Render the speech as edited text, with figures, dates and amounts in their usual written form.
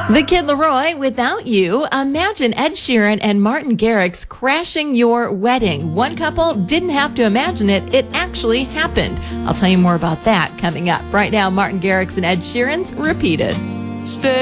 The Kid Laroi, Without You. Imagine Ed Sheeran and Martin Garrix crashing your wedding. One couple didn't have to imagine it. It actually happened. I'll tell you more about that coming up. Right now, Martin Garrix and Ed Sheeran's Repeated. Stay